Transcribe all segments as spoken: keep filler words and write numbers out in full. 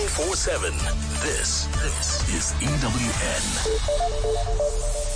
twenty-four seven. This, this is E W N.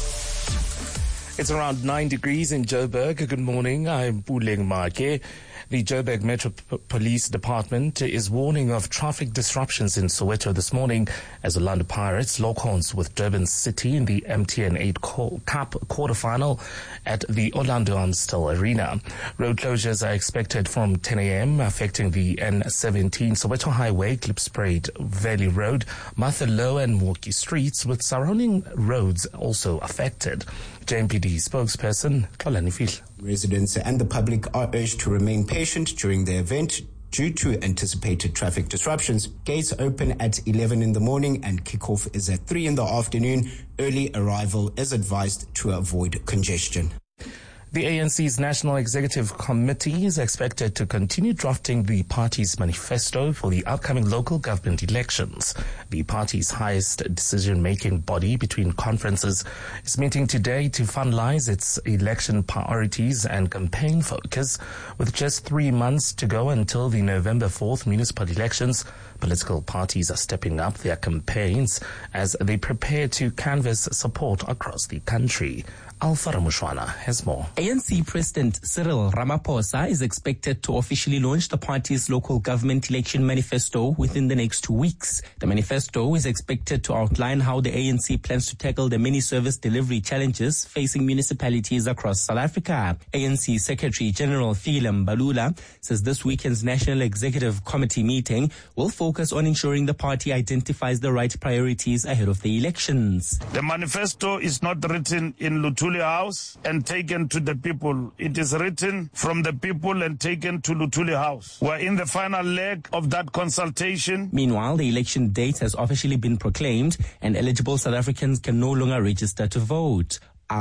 It's around nine degrees in Joburg. Good morning. I'm Puleng Make. The Joburg Metro P- Police Department is warning of traffic disruptions in Soweto this morning as Orlando Pirates lock horns with Durban City in the M T N eight co- Cup quarterfinal at the Orlando Amstel Arena. Road closures are expected from ten a.m. affecting the N seventeen Soweto Highway, Klipspruit Valley Road, Martha Low and Milwaukee Streets, with surrounding roads also affected. J M P D spokesperson Xolani Fihle. Residents and the public are urged to remain patient during the event due to anticipated traffic disruptions. Gates open at eleven in the morning and kickoff is at three in the afternoon. Early arrival is advised to avoid congestion. The A N C's National Executive Committee is expected to continue drafting the party's manifesto for the upcoming local government elections. The party's highest decision-making body between conferences is meeting today to finalize its election priorities and campaign focus. With just three months to go until the November fourth municipal elections, political parties are stepping up their campaigns as they prepare to canvass support across the country. Alfara Mushwana has more. A N C President Cyril Ramaphosa is expected to officially launch the party's local government election manifesto within the next two weeks. The manifesto is expected to outline how the A N C plans to tackle the many service delivery challenges facing municipalities across South Africa. A N C Secretary General Fikile Mbalula says this weekend's National Executive Committee meeting will focus on ensuring the party identifies the right priorities ahead of the elections. The manifesto is not written in Luthuli House and taken to the people. It is written from the people and taken to Luthuli House. We're in the final leg of that consultation. Meanwhile, the election date has officially been proclaimed and eligible South Africans can no longer register to vote.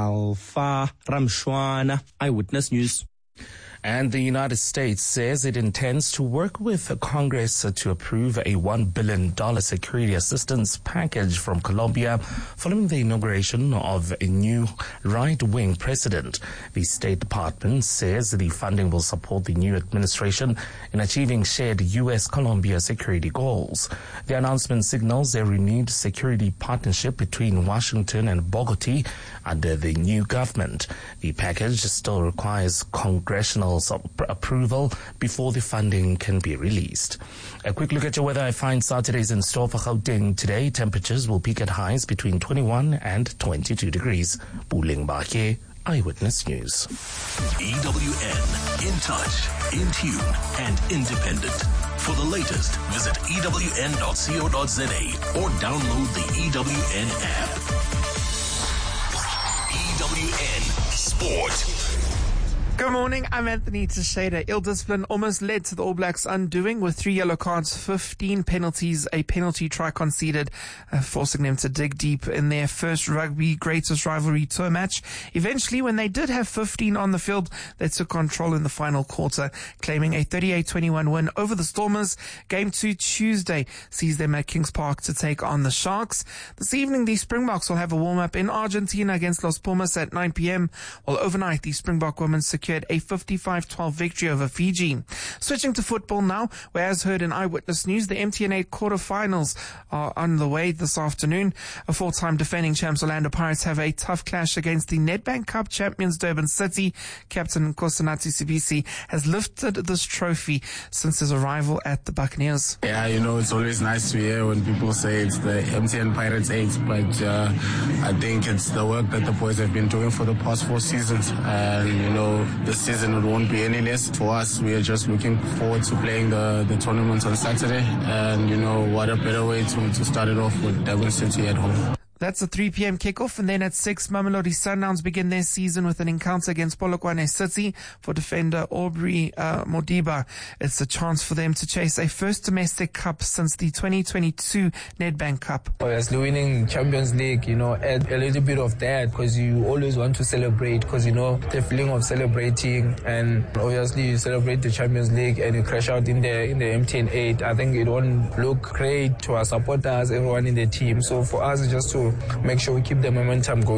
Alfa Ramshwana, Eyewitness News. And the United States says it intends to work with Congress to approve a one billion dollars security assistance package from Colombia following the inauguration of a new right-wing president. The State Department says the funding will support the new administration in achieving shared U S-Colombia security goals. The announcement signals a renewed security partnership between Washington and Bogotá under the new government. The package still requires congressional approval before the funding can be released. A quick look at your weather. I find Saturdays in store for Gauteng today. Temperatures will peak at highs between twenty-one and twenty-two degrees. Puleng Make, Eyewitness News. E W N, in touch, in tune, and independent. For the latest, visit E W N dot co dot za or download the E W N app. E W N Sport. Good morning, I'm Anthony Teixeira. Ill discipline almost led to the All Blacks undoing with three yellow cards, fifteen penalties, a penalty try conceded, uh, forcing them to dig deep in their first rugby greatest rivalry tour match. Eventually, when they did have fifteen on the field, they took control in the final quarter, claiming a thirty-eight twenty-one win over the Stormers. Game two Tuesday sees them at Kings Park to take on the Sharks. This evening, the Springboks will have a warm-up in Argentina against Los Pumas at nine p.m., while overnight, the Springbok women secured a fifty-five twelve victory over Fiji. Switching to football now, where as heard in Eyewitness News, the M T N eight quarterfinals are on the way this afternoon. A four-time defending champs Orlando Pirates have a tough clash against the Nedbank Cup champions Durban City. Captain Nkosinathi Sibisi has lifted this trophy since his arrival at the Buccaneers. Yeah, you know, it's always nice to hear when people say it's the M T N Pirates eight, but uh, I think it's the work that the boys have been doing for the past four seasons, and you know, this season it won't be any less. For us, we are just looking forward to playing the, the tournament on Saturday. And, you know, what a better way to, to start it off with Durban City at home. That's a three p.m. kickoff, and then at six, Mamelodi Sundowns begin their season with an encounter against Polokwane City. For defender Aubrey uh, Modiba, it's a chance for them to chase a first domestic cup since the twenty twenty-two Nedbank Cup. Obviously, winning Champions League, you know, add a little bit of that because you always want to celebrate because, you know, the feeling of celebrating, and obviously you celebrate the Champions League and you crash out in the in the M T N eight. I think it won't look great to our supporters, everyone in the team. So for us, it's just to make sure we keep the momentum going.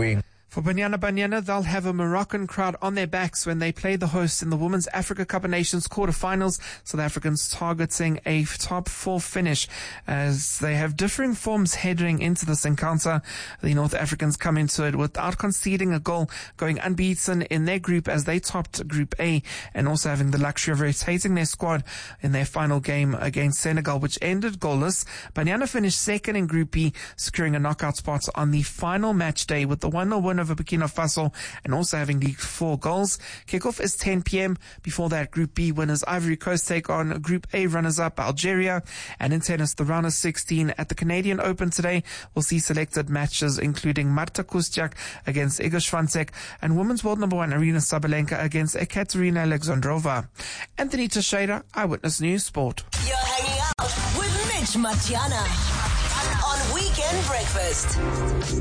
For Banyana Banyana, they'll have a Moroccan crowd on their backs when they play the hosts in the Women's Africa Cup of Nations quarterfinals. South Africans targeting a top four finish as they have differing forms heading into this encounter. The North Africans come into it without conceding a goal, going unbeaten in their group as they topped Group A, and also having the luxury of rotating their squad in their final game against Senegal, which ended goalless. Banyana finished second in Group B, securing a knockout spot on the final match day with the one nil win over Burkina Faso and also having leaked four goals. Kickoff is ten p.m. Before that, Group B winners Ivory Coast take on Group A runners-up Algeria. And in tennis, the round of sixteen at the Canadian Open today will see selected matches including Marta Kustyák against Iga Swiatek and women's world number one Aryna Sabalenka against Ekaterina Alexandrova. Anthony Teixeira, Eyewitness News Sport. You're hanging out with Mitch Matiana on Weekend Breakfast.